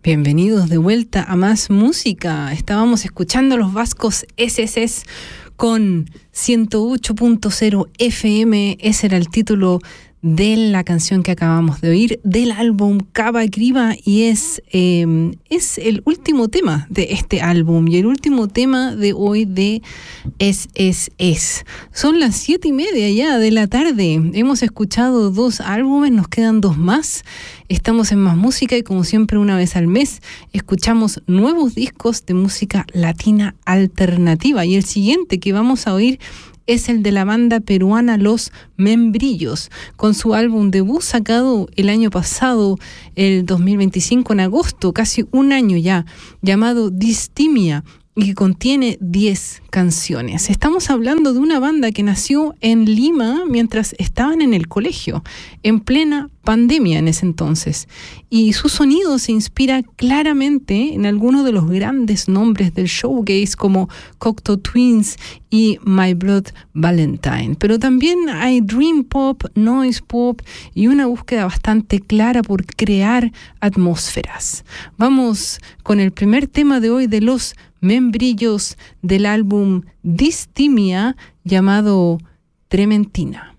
Bienvenidos de vuelta a Más Música. Estábamos escuchando a los vascos SSS con 108.0 FM. Ese era el título de la canción que acabamos de oír del álbum Cava Criba, y es el último tema de este álbum y el último tema de hoy de SSS. Son las 7:30 ya de la tarde. Hemos escuchado 2 álbumes, nos quedan 2 más. Estamos en Más Música y, como siempre, una vez al mes escuchamos nuevos discos de música latina alternativa, y el siguiente que vamos a oír es el de la banda peruana Los Membrillos, con su álbum debut sacado el año pasado, el 2025, en agosto, casi un año ya, llamado Distimia, y que contiene 10 canciones. Estamos hablando de una banda que nació en Lima mientras estaban en el colegio, en plena pandemia en ese entonces, y su sonido se inspira claramente en algunos de los grandes nombres del showgaze como Cocteau Twins y My Blood Valentine, pero también hay dream pop, noise pop y una búsqueda bastante clara por crear atmósferas. Vamos con el primer tema de hoy de Los Membrillos del álbum Distimia, llamado Trementina.